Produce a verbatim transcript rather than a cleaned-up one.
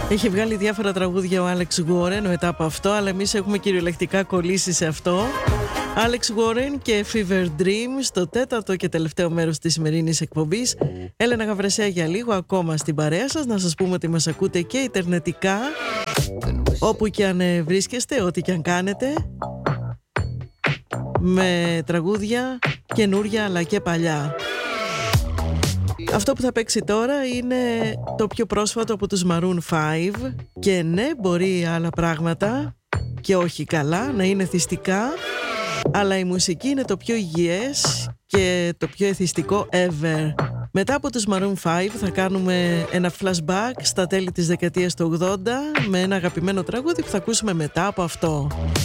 Έχει βγάλει διάφορα τραγούδια ο Άλεξ Γουόρεν μετά από αυτό, αλλά εμείς έχουμε κυριολεκτικά κολλήσει σε αυτό. Άλεξ Γουόρεν και Fever Dream στο τέταρτο και τελευταίο μέρος της σημερινής εκπομπής. Έλενα Γαβρεσέα για λίγο ακόμα στην παρέα σας. Να σας πούμε ότι μας ακούτε και ιντερνετικά, όπου και αν βρίσκεστε, ό,τι και αν κάνετε, με τραγούδια καινούρια αλλά και παλιά. Αυτό που θα παίξει τώρα είναι το πιο πρόσφατο από τους Maroon φάιβ. Και ναι, μπορεί άλλα πράγματα και όχι καλά να είναι εθιστικά, αλλά η μουσική είναι το πιο υγιές και το πιο εθιστικό ever. Μετά από τους Maroon φάιβ θα κάνουμε ένα flashback στα τέλη της δεκαετίας του ογδόντα με ένα αγαπημένο τραγούδι που θα ακούσουμε μετά από αυτό.